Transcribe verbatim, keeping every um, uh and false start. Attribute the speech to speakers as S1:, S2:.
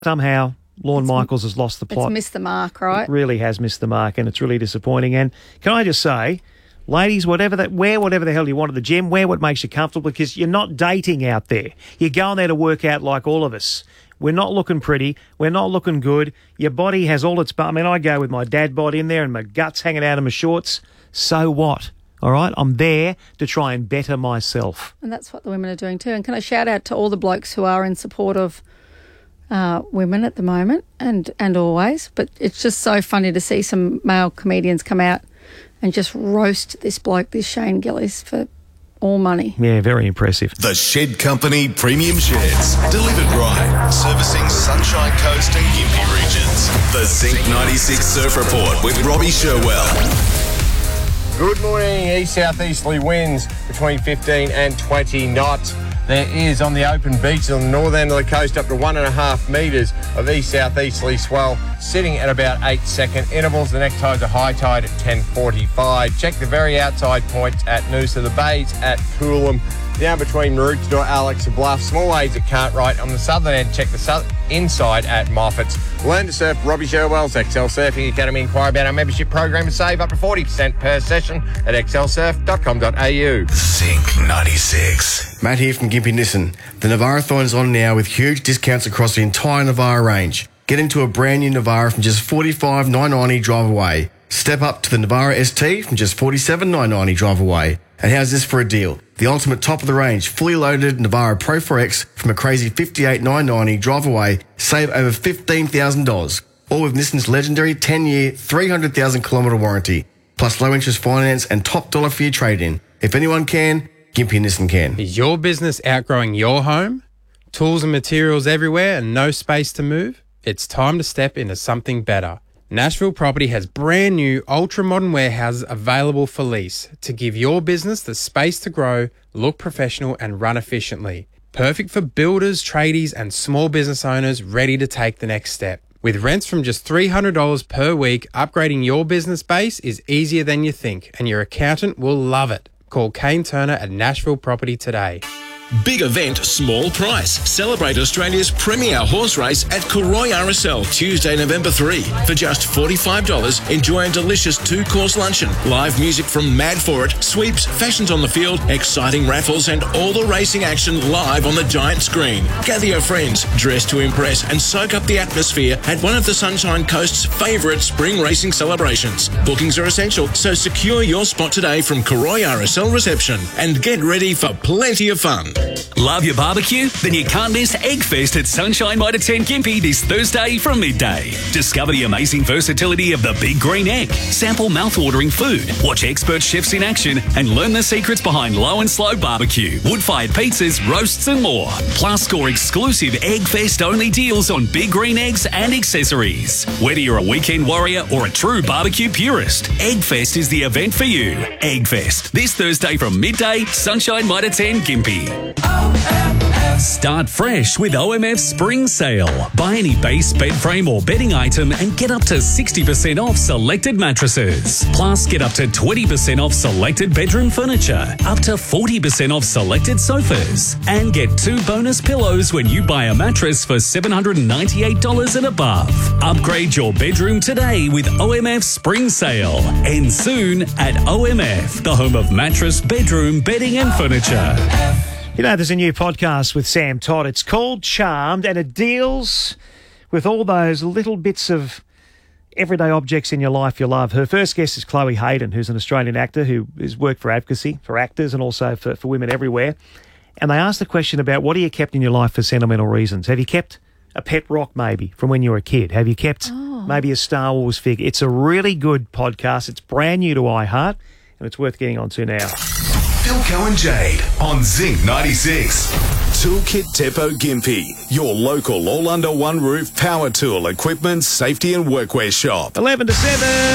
S1: Somehow, Lorne Michaels has lost the plot.
S2: It's missed the mark, right?
S1: It really has missed the mark, and it's really disappointing. And can I just say, ladies, whatever that, wear whatever the hell you want at the gym, wear what makes you comfortable, because you're not dating out there. You're going there to work out like all of us. We're not looking pretty. We're not looking good. Your body has all its... I mean, I go with my dad bod in there and my guts hanging out of my shorts. So what? All right? I'm there to try and better myself.
S2: And that's what the women are doing too. And can I shout out to all the blokes who are in support of uh, women at the moment and, and always. But it's just so funny to see some male comedians come out and just roast this bloke, this Shane Gillis, for all money.
S1: Yeah, very impressive.
S3: The Shed Company Premium Sheds. Delivered right. Servicing Sunshine Coast and Gympie regions. The Zinc ninety-six Surf Report with Robbie Sherwell.
S4: Good morning. East-southeasterly winds between fifteen and twenty knots. There is on the open beaches on the north end of the coast up to one and a half metres of east-southeasterly swell, sitting at about eight second intervals. The next tide's a high tide at ten forty-five. Check the very outside points at Noosa, the bays at Coolum, down between Maroochydore, Alex and Bluff, small waves at Cartwright. On the southern end, check the south inside at Moffat's. Learn to surf Robbie Sherwell's Excel Surfing Academy. Inquire about our membership program and save up to forty percent per session at excel surf dot com dot a u.
S3: Zinc ninety-six.
S5: Matt here from Gympie Nissan. The Navara-thon is on now with huge discounts across the entire Navara range. Get into a brand new Navara from just forty-five thousand nine hundred ninety drive away. Step up to the Navara S T from just forty-seven thousand nine hundred ninety drive away. And how's this for a deal? The ultimate top of the range, fully loaded Navara Pro four X from a crazy fifty-eight thousand nine hundred ninety drive away. Save over fifteen thousand dollars. All with Nissan's legendary ten-year, three hundred thousand kilometre warranty. Plus low interest finance and top dollar for your trade-in. If anyone can, Gympie Nissan can.
S6: Is your business outgrowing your home? Tools and materials everywhere and no space to move? It's time to step into something better. Nashville Property has brand new ultra-modern warehouses available for lease to give your business the space to grow, look professional and run efficiently. Perfect for builders, tradies and small business owners ready to take the next step. With rents from just three hundred dollars per week, upgrading your business base is easier than you think and your accountant will love it. Call Kane Turner at Nashville Property today.
S7: Big event, small price. Celebrate Australia's premier horse race at Koroy R S L Tuesday, November third. For just forty-five dollars, enjoy a delicious two-course luncheon, live music from Mad For It, sweeps, fashions on the field, exciting raffles and all the racing action live on the giant screen. Gather your friends, dress to impress and soak up the atmosphere at one of the Sunshine Coast's favourite spring racing celebrations. Bookings are essential, so secure your spot today from Koroy R S L reception and get ready for plenty of fun.
S8: Love your barbecue? Then you can't miss Eggfest at Sunshine Mitre ten Gympie this Thursday from midday. Discover the amazing versatility of the Big Green Egg. Sample mouth-watering food. Watch expert chefs in action and learn the secrets behind low and slow barbecue, wood-fired pizzas, roasts and more. Plus score exclusive Eggfest-only deals on Big Green Eggs and accessories. Whether you're a weekend warrior or a true barbecue purist, Eggfest is the event for you. Eggfest, this Thursday from midday, Sunshine Mitre ten Gympie. Start fresh with O M F Spring Sale. Buy any base, bed frame or bedding item and get up to sixty percent off selected mattresses. Plus, get up to twenty percent off selected bedroom furniture, up to forty percent off selected sofas, and get two bonus pillows when you buy a mattress for seven hundred ninety-eight dollars and above. Upgrade your bedroom today with O M F Spring Sale. End soon at O M F, the home of mattress, bedroom, bedding and furniture.
S1: You know, there's a new podcast with Sam Todd. It's called Charmed, and it deals with all those little bits of everyday objects in your life you love. Her first guest is Chloe Hayden, who's an Australian actor who has worked for advocacy, for actors and also for, for women everywhere. And they asked the question about what have you kept in your life for sentimental reasons? Have you kept a pet rock maybe from when you were a kid? Have you kept oh. maybe a Star Wars figure? It's a really good podcast. It's brand new to iHeart, and it's worth getting onto now.
S3: Philco and Jade on Zinc ninety-six. Toolkit Depot Gympie, your local all under one roof power tool, equipment, safety and workwear shop.
S1: eleven to seven.